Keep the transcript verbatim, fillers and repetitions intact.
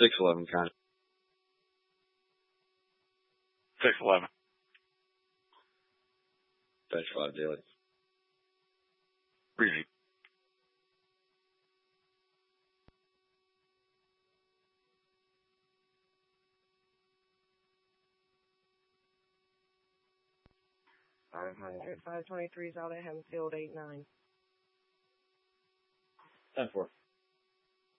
six eleven kind of. six eleven. Batch five daily. Breezy. five hundred, five twenty-three is out at Hempfield, eight nine. ten four.